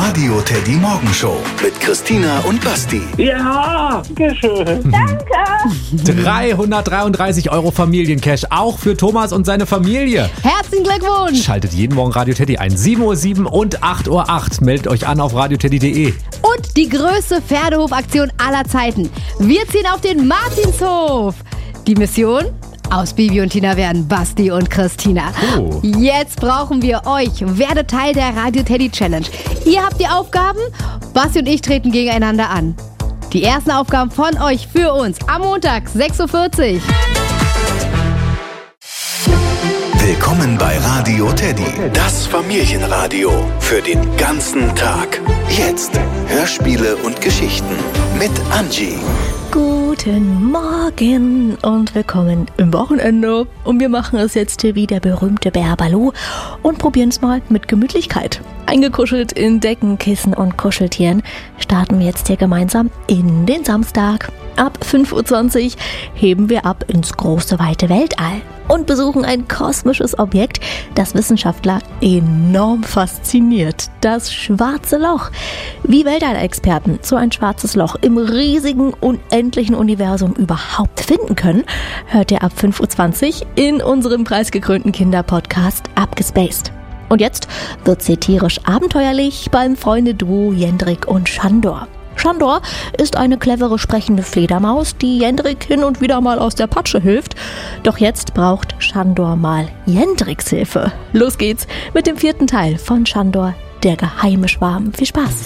Radio Teddy Morgenshow mit Christina und Basti. Ja, geschön. Danke. 333 € Familiencash, auch für Thomas und seine Familie. Herzlichen Glückwunsch. Schaltet jeden Morgen Radio Teddy ein. 7:07 Uhr und 8:08 Uhr. Meldet euch an auf radioteddy.de. Und die größte Pferdehofaktion aller Zeiten. Wir ziehen auf den Martinshof. Die Mission? Aus Bibi und Tina werden Basti und Christina. Oh. Jetzt brauchen wir euch. Werdet Teil der Radio Teddy Challenge. Ihr habt die Aufgaben, Basti und ich treten gegeneinander an. Die ersten Aufgaben von euch für uns am Montag, 6:40 Uhr. Willkommen bei Radio Teddy, das Familienradio für den ganzen Tag. Jetzt Hörspiele und Geschichten mit Angie. Guten Morgen und willkommen im Wochenende. Und wir machen es jetzt wie der berühmte Bär Balu und probieren es mal mit Gemütlichkeit. Eingekuschelt in Decken, Kissen und Kuscheltieren starten wir jetzt hier gemeinsam in den Samstag. Ab 5:20 Uhr heben wir ab ins große, weite Weltall und besuchen ein kosmisches Objekt, das Wissenschaftler enorm fasziniert. Das Schwarze Loch. Wie Weltall-Experten so ein schwarzes Loch im riesigen, unendlichen Universum überhaupt finden können, hört ihr ab 5:20 Uhr in unserem preisgekrönten Kinderpodcast Abgespaced. Und jetzt wird's hier tierisch abenteuerlich beim Freunde-Duo Jendrik und Shandor. Shandor ist eine clevere sprechende Fledermaus, die Jendrik hin und wieder mal aus der Patsche hilft. Doch jetzt braucht Shandor mal Jendriks Hilfe. Los geht's mit dem 4. Teil von Shandor, der geheime Schwarm. Viel Spaß!